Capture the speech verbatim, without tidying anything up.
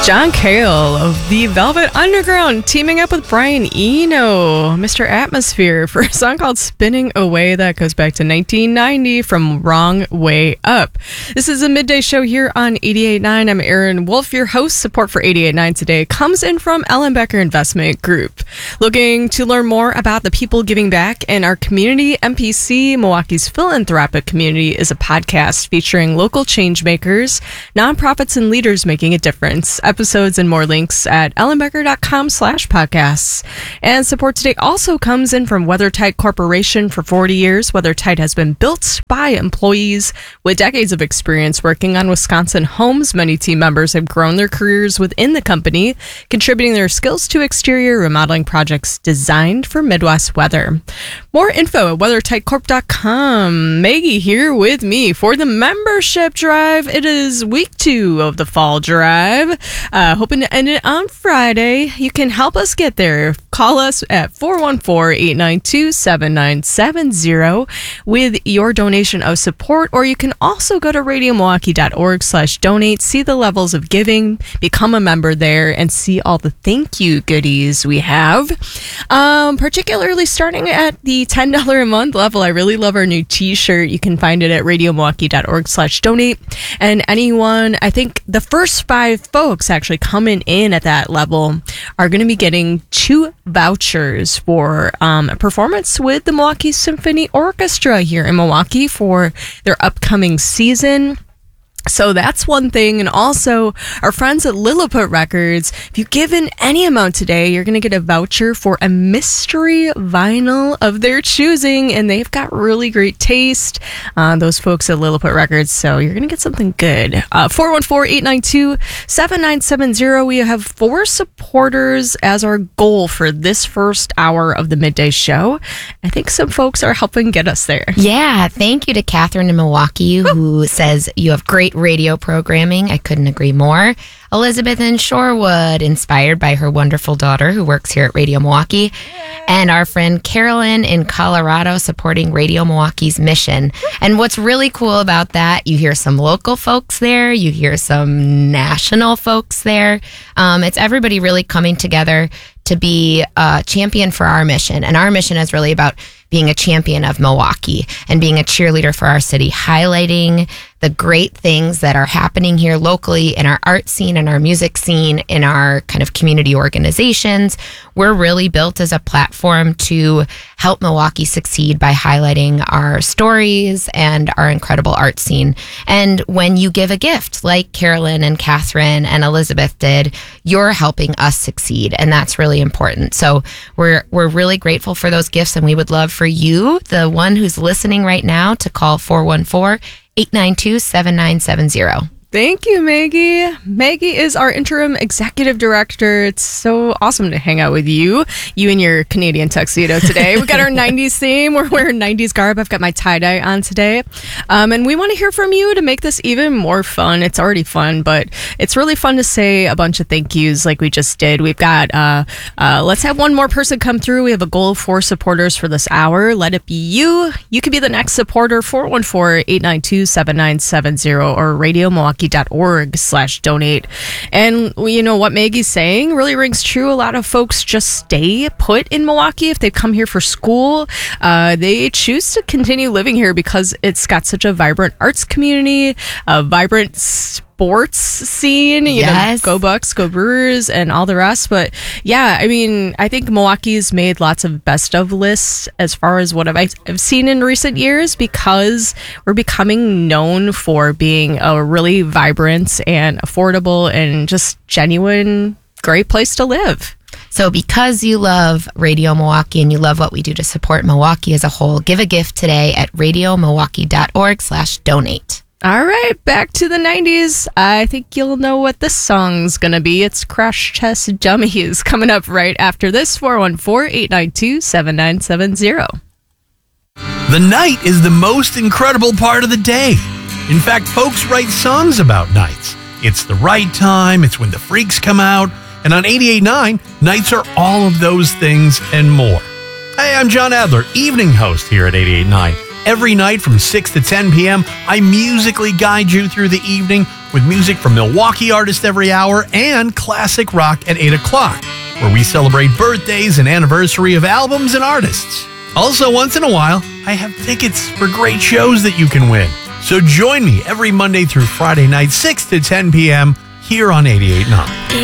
John Cale of the Velvet Underground teaming up with Brian Eno, Mister Atmosphere, for a song called Spinning Away that goes back to nineteen ninety from Wrong Way Up. This is a midday show here on eighty-eight point nine. I'm Aaron Wolf, your host. Support for eighty-eight point nine today comes in from Ellenbecker Investment Group. Looking to learn more about the people giving back in our community? M P C, Milwaukee's philanthropic community, is a podcast featuring local change makers, nonprofits, and leaders making a difference. Episodes and more links at ellenbecker.com slash podcasts. And support today also comes in from WeatherTight Corporation. For forty years, WeatherTight has been built by employees with decades of experience working on Wisconsin homes. Many team members have grown their careers within the company, contributing their skills to exterior remodeling projects designed for Midwest weather. More info at weather tight corp dot com. Maggie here with me for the membership drive. It is week two of the fall drive. Uh, hoping to end it on Friday. You can help us get there. Call us at four one four, eight nine two, seven nine seven zero with your donation of support, or you can also go to radio milwaukee dot org slash donate, see the levels of giving, become a member there, and see all the thank you goodies we have. Um, particularly starting at the ten dollars a month level. I really love our new t-shirt. You can find it at radio milwaukee dot org slash donate. And anyone, I think the first five folks actually coming in at that level are going to be getting two vouchers for um, a performance with the Milwaukee Symphony Orchestra here in Milwaukee for their upcoming season. So that's one thing. And also our friends at Lilliput Records, if you give in any amount today, you're going to get a voucher for a mystery vinyl of their choosing. And they've got really great taste, uh, those folks at Lilliput Records. So you're going to get something good. Uh, four one four, eight nine two, seven nine seven zero. We have four supporters as our goal for this first hour of the midday show. I think some folks are helping get us there. Yeah. Thank you to Catherine in Milwaukee, who says you have great radio programming. I couldn't agree more. Elizabeth in Shorewood, inspired by her wonderful daughter who works here at Radio Milwaukee. And our friend Carolyn in Colorado, supporting Radio Milwaukee's mission. And what's really cool about that, you hear some local folks there, you hear some national folks there. Um, it's everybody really coming together to be a champion for our mission. And our mission is really about being a champion of Milwaukee and being a cheerleader for our city, highlighting the great things that are happening here locally in our art scene, in our music scene, in our kind of community organizations. We're really built as a platform to help Milwaukee succeed by highlighting our stories and our incredible art scene. And when you give a gift like Carolyn and Catherine and Elizabeth did, you're helping us succeed. And that's really important. So we're we're really grateful for those gifts, and we would love for you, the one who's listening right now, to call four one four, eight nine two, seven nine seven zero. Thank you, Maggie. Maggie is our interim executive director. It's so awesome to hang out with you. You and your Canadian tuxedo today. We got our nineties theme. We're wearing nineties garb. I've got my tie-dye on today. Um, and we want to hear from you to make this even more fun. It's already fun, but it's really fun to say a bunch of thank yous like we just did. We've got, uh, uh, let's have one more person come through. We have a goal of four supporters for this hour. Let it be you. You could be the next supporter. four one four, eight nine two, seven nine seven zero or radio milwaukee dot org slash donate. And you know what Maggie's saying really rings true. A lot of folks just stay put in Milwaukee if they come here for school. Uh, they choose to continue living here because it's got such a vibrant arts community, a vibrant sports scene, you yes. know, go Bucks, go Brewers, and all the rest. But yeah, I mean, I think Milwaukee's made lots of best of lists as far as what I've, I've seen in recent years, because we're becoming known for being a really vibrant and affordable and just genuine great place to live. So because you love Radio Milwaukee and you love what we do to support Milwaukee as a whole, give a gift today at radio milwaukee dot org slash donate. All right, back to the nineties. I think you'll know what this song's going to be. It's Crash Test Dummies coming up right after this. four one four, eight nine two, seven nine seven zero. The night is the most incredible part of the day. In fact, folks write songs about nights. It's the right time. It's when the freaks come out. And on eighty-eight point nine, nights are all of those things and more. Hey, I'm John Adler, evening host here at eighty-eight point nine. Every night from six to ten p.m., I musically guide you through the evening with music from Milwaukee artists every hour and classic rock at eight o'clock, where we celebrate birthdays and anniversary of albums and artists. Also, once in a while, I have tickets for great shows that you can win. So join me every Monday through Friday night, six to ten p.m. here on eighty-eight point nine.